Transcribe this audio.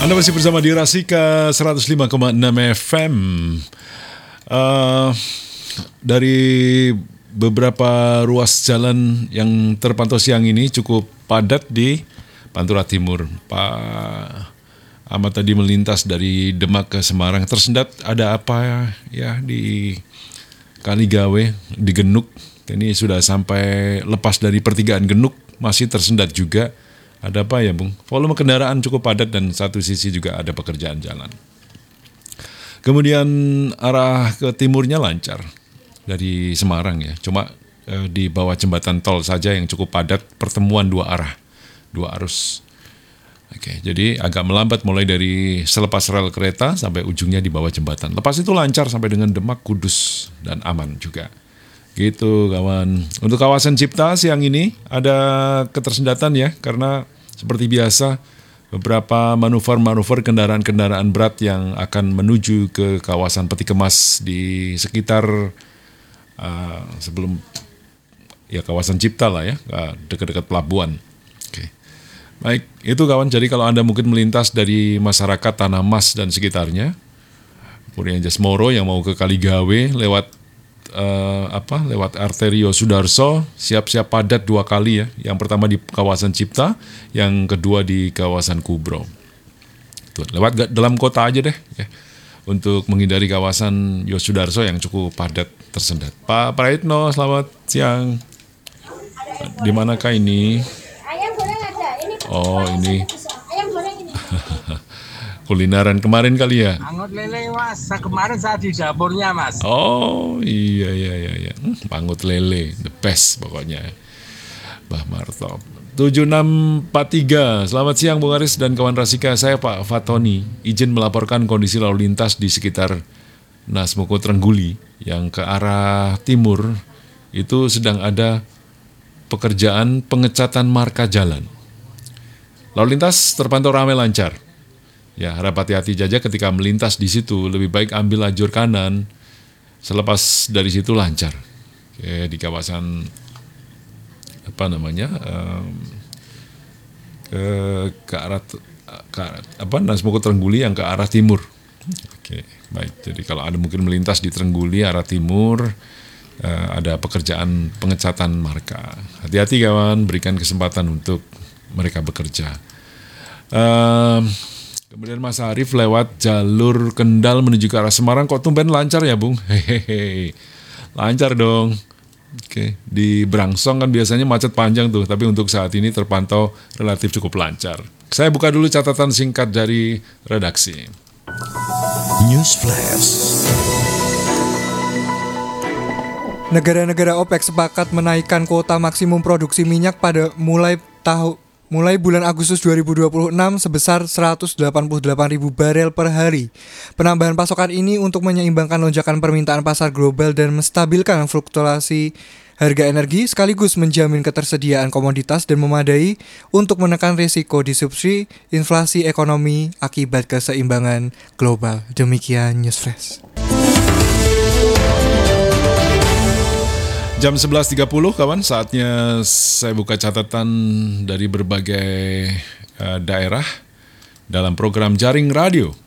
Anda masih bersama di Rasika 105,6 FM. Dari beberapa ruas jalan yang terpantau siang ini cukup padat di Pantura Timur. Pak Ahmad tadi melintas dari Demak ke Semarang. Tersendat ada apa ya di Kaligawe, di Genuk. Ini sudah sampai lepas dari pertigaan Genuk, masih tersendat juga. Ada apa ya, Bung? Volume kendaraan cukup padat dan satu sisi juga ada pekerjaan jalan. Kemudian arah ke timurnya lancar dari Semarang ya. Cuma di bawah jembatan tol saja yang cukup padat, pertemuan dua arah, dua arus. Oke, jadi agak melambat mulai dari selepas rel kereta sampai ujungnya di bawah jembatan. Lepas itu lancar sampai dengan Demak, Kudus, dan aman juga. Gitu kawan. Untuk kawasan Cipta siang ini ada ketersendatan ya, karena seperti biasa beberapa manuver-manuver kendaraan-kendaraan berat yang akan menuju ke kawasan Peti Kemas di sekitar sebelum ya kawasan Cipta lah ya, dekat-dekat pelabuhan. Oke. Baik, itu kawan. Jadi kalau Anda mungkin melintas dari masyarakat Tanah Mas dan sekitarnya, Purnia Jasmoro yang mau ke Kaligawe lewat lewat Arterio Sudarso, siap-siap padat dua kali ya. Yang pertama di kawasan Cipta, yang kedua di kawasan Kubro. Tuh, lewat dalam kota aja deh ya, untuk menghindari kawasan Yosudarso yang cukup padat tersendat. Pak Praitno, selamat siang. Di manakah ini? Ayam goreng ada. Ini Oh, ini ayam goreng ini. kulineran kemarin kali ya? Pangut lele mas, kemarin saya di dapurnya mas. Oh iya. Pangut lele, the best pokoknya. Mbah Marto. 7643, selamat siang Bung Aris dan kawan Rasika. Saya Pak Fatoni, izin melaporkan kondisi lalu lintas di sekitar Nasmoko Trengguli yang ke arah timur. Itu sedang ada pekerjaan pengecatan marka jalan. Lalu lintas terpantau ramai lancar. Ya, harap hati-hati saja ketika melintas di situ. Lebih baik ambil lajur kanan. Selepas dari situ lancar. Oke, di kawasan ke arah Nasmoko Trengguli yang ke arah timur. Oke, baik. Jadi kalau ada mungkin melintas di Trengguli arah timur, ada pekerjaan pengecatan marka. Hati-hati kawan, berikan kesempatan untuk mereka bekerja. Kemudian Mas Arif lewat jalur Kendal menuju ke arah Semarang, kok tumben lancar ya Bung? Hehehe, lancar dong. Oke, di Brangsong kan biasanya macet panjang tuh, tapi untuk saat ini terpantau relatif cukup lancar. Saya buka dulu catatan singkat dari redaksi. News Flash. Negara-negara OPEC sepakat menaikkan kuota maksimum produksi minyak pada mulai bulan Agustus 2026 sebesar 188.000 barel per hari. Penambahan pasokan ini untuk menyeimbangkan lonjakan permintaan pasar global dan menstabilkan fluktuasi harga energi sekaligus menjamin ketersediaan komoditas dan memadai untuk menekan risiko disrupsi inflasi ekonomi akibat keseimbangan global. Demikian News Flash. Jam 11.30 kawan, saatnya saya buka catatan dari berbagai daerah dalam program Jaring Radio.